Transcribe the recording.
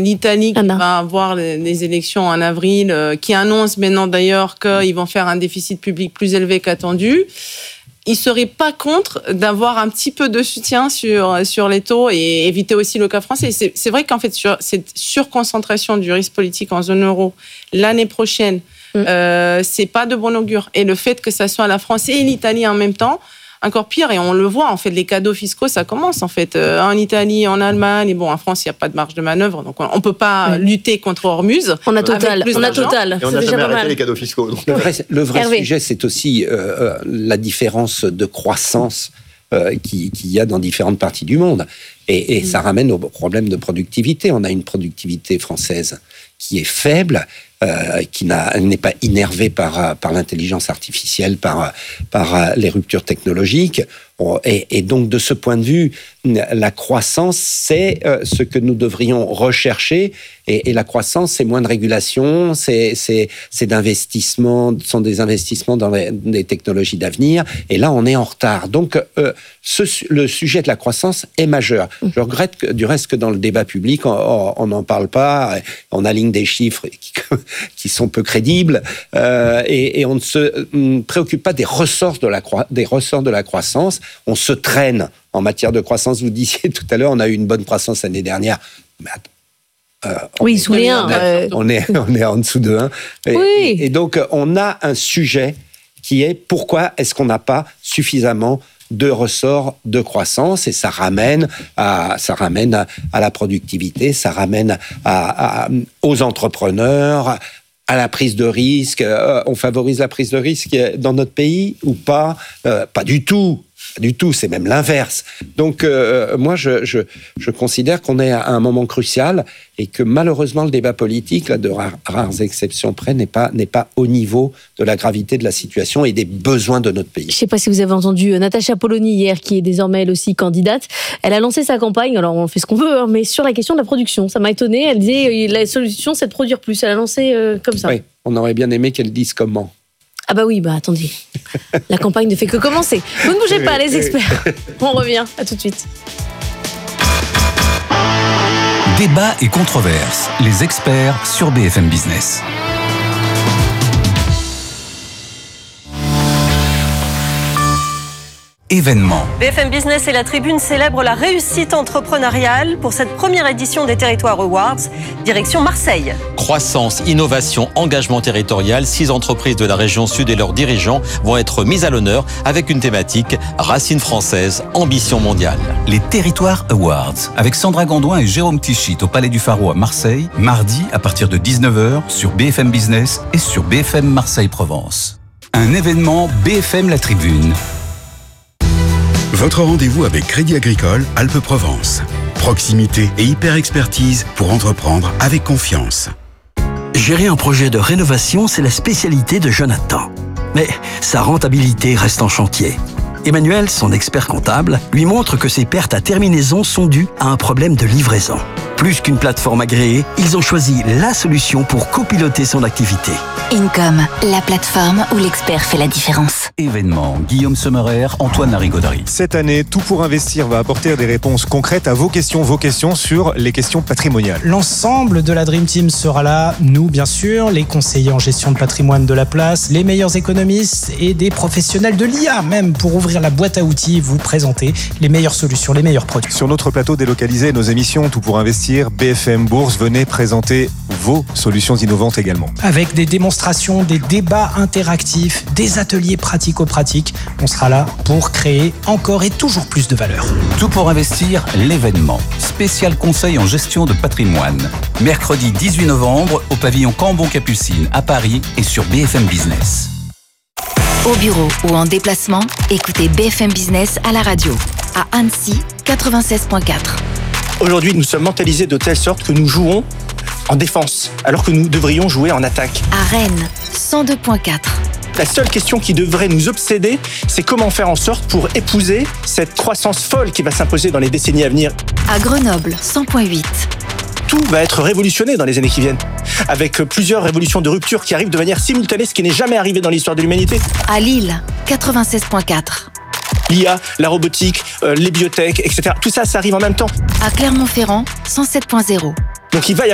l'Italie qui va avoir les élections en avril, qui annonce maintenant d'ailleurs qu'ils vont faire un déficit public plus élevé qu'attendu, ils ne seraient pas contre d'avoir un petit peu de soutien sur les taux et éviter aussi le cas français. C'est vrai qu'en fait, sur cette surconcentration du risque politique en zone euro l'année prochaine, c'est pas de bon augure. Et le fait que ça soit la France et l'Italie en même temps, encore pire, et on le voit, en fait, les cadeaux fiscaux, ça commence, en fait, en Italie, en Allemagne, et bon, en France, il n'y a pas de marge de manœuvre, donc on ne peut pas lutter contre Hormuz. On a Total. Et on n'a jamais arrêté les cadeaux fiscaux. Donc. Le vrai sujet, c'est aussi la différence de croissance qu'il y a dans différentes parties du monde. Et ça ramène au problème de productivité. On a une productivité française qui est faible, qui n'est pas innervée par l'intelligence artificielle, par les ruptures technologiques. Et donc, de ce point de vue, la croissance, c'est ce que nous devrions rechercher. Et la croissance, c'est moins de régulation, c'est d'investissement, sont des investissements dans les technologies d'avenir. Et là, on est en retard. Donc, le sujet de la croissance est majeur. Je regrette du reste que dans le débat public, on n'en parle pas. On aligne des chiffres qui sont peu crédibles et on ne se préoccupe pas des ressorts de la croissance. On se traîne en matière de croissance. Vous disiez tout à l'heure, on a eu une bonne croissance l'année dernière. Sous les 1. On est en dessous de 1. Et donc, on a un sujet qui est pourquoi est-ce qu'on n'a pas suffisamment de ressorts de croissance, et ça ramène à la productivité, ça ramène aux entrepreneurs, à la prise de risque. On favorise la prise de risque dans notre pays ou pas? Pas du tout. C'est même l'inverse. Donc, moi, je considère qu'on est à un moment crucial et que malheureusement, le débat politique, là, de rares exceptions près, n'est pas au niveau de la gravité de la situation et des besoins de notre pays. Je ne sais pas si vous avez entendu Natacha Polony hier, qui est désormais elle aussi candidate. Elle a lancé sa campagne, alors on fait ce qu'on veut, hein, mais sur la question de la production. Ça m'a étonnée. Elle disait la solution, c'est de produire plus. Elle a lancé comme ça. Oui, on aurait bien aimé qu'elle dise comment. Ah bah oui, attendez. La campagne ne fait que commencer. Vous ne bougez pas, les experts. On revient, à tout de suite. Débat et controverses. Les experts sur BFM Business. Événement. BFM Business et la Tribune célèbrent la réussite entrepreneuriale pour cette première édition des Territoires Awards, direction Marseille. Croissance, innovation, engagement territorial, 6 entreprises de la région sud et leurs dirigeants vont être mises à l'honneur avec une thématique racines françaises, ambition mondiale. Les Territoires Awards, avec Sandra Gondouin et Jérôme Tichit au Palais du Pharo à Marseille, mardi à partir de 19h sur BFM Business et sur BFM Marseille-Provence. Un événement BFM La Tribune. Votre rendez-vous avec Crédit Agricole Alpes-Provence. Proximité et hyper-expertise pour entreprendre avec confiance. Gérer un projet de rénovation, c'est la spécialité de Jonathan. Mais sa rentabilité reste en chantier. Emmanuel, son expert comptable, lui montre que ses pertes à terminaison sont dues à un problème de livraison. Plus qu'une plateforme agréée, ils ont choisi la solution pour copiloter son activité. Income, la plateforme où l'expert fait la différence. Événement, Guillaume Sommerer, Antoine Larigauderie. Cette année, Tout pour investir va apporter des réponses concrètes à vos questions sur les questions patrimoniales. L'ensemble de la Dream Team sera là, nous bien sûr, les conseillers en gestion de patrimoine de la place, les meilleurs économistes et des professionnels de l'IA même pour ouvrir la boîte à outils, vous présenter les meilleures solutions, les meilleurs produits. Sur notre plateau délocalisé, nos émissions Tout pour investir, BFM Bourse, venez présenter vos solutions innovantes également. Avec des démonstrations, des débats interactifs, des ateliers pratico-pratiques, on sera là pour créer encore et toujours plus de valeur. Tout pour investir, l'événement. Spécial conseil en gestion de patrimoine. Mercredi 18 novembre au pavillon Cambon-Capucine à Paris et sur BFM Business. Au bureau ou en déplacement, écoutez BFM Business à la radio. À Annecy, 96.4. Aujourd'hui, nous sommes mentalisés de telle sorte que nous jouons en défense, alors que nous devrions jouer en attaque. À Rennes, 102.4. La seule question qui devrait nous obséder, c'est comment faire en sorte pour épouser cette croissance folle qui va s'imposer dans les décennies à venir. À Grenoble, 100.8. Tout va être révolutionné dans les années qui viennent, avec plusieurs révolutions de rupture qui arrivent de manière simultanée, ce qui n'est jamais arrivé dans l'histoire de l'humanité. À Lille, 96.4. L'IA, la robotique, les biotech, etc. Tout ça, ça arrive en même temps. À Clermont-Ferrand, 107.0. Donc il va y